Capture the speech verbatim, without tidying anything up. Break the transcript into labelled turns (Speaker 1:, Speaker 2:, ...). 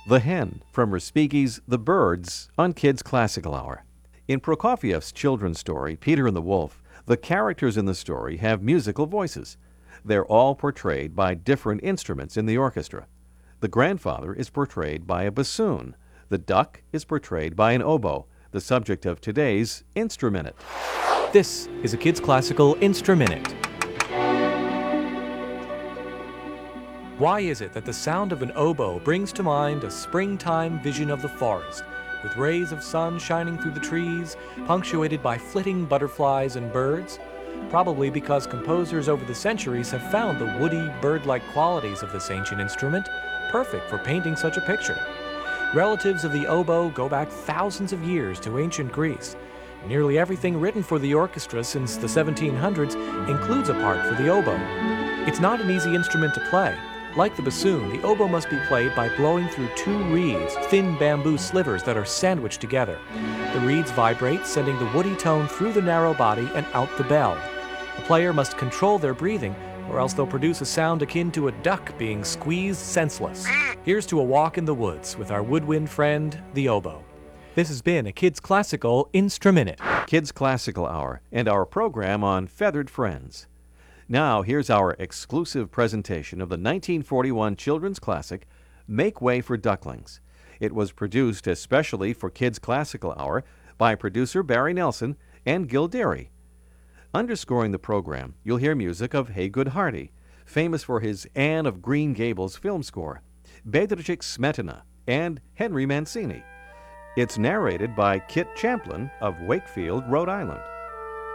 Speaker 1: The Hen from Respighi's The Birds on Kids Classical Hour. In Prokofiev's children's story, Peter and the Wolf, the characters in the story have musical voices. They're all portrayed by different instruments in the orchestra. The grandfather is portrayed by a bassoon. The duck is portrayed by an oboe, the subject of today's Instruminute.
Speaker 2: This is a Kids Classical Instruminute. Why is it that the sound of an oboe brings to mind a springtime vision of the forest, with rays of sun shining through the trees, punctuated by flitting butterflies and birds? Probably because composers over the centuries have found the woody, bird-like qualities of this ancient instrument perfect for painting such a picture. Relatives of the oboe go back thousands of years to ancient Greece. Nearly everything written for the orchestra since the seventeen hundreds includes a part for the oboe. It's not an easy instrument to play. Like the bassoon, the oboe must be played by blowing through two reeds, thin bamboo slivers that are sandwiched together. The reeds vibrate, sending the woody tone through the narrow body and out the bell. The player must control their breathing, or else they'll produce a sound akin to a duck being squeezed senseless. Here's to a walk in the woods with our woodwind friend, the oboe. This has been a Kids Classical Instruminute.
Speaker 1: Kids Classical Hour and our program on Feathered Friends. Now, here's our exclusive presentation of the nineteen forty-one children's classic, Make Way for Ducklings. It was produced especially for Kids Classical Hour by producer Barry Nelson and Gil Derry. Underscoring the program, you'll hear music of Haygood Hardy, famous for his Anne of Green Gables film score, Bedřich Smetana, and Henry Mancini. It's narrated by Kit Champlin of Wakefield, Rhode Island.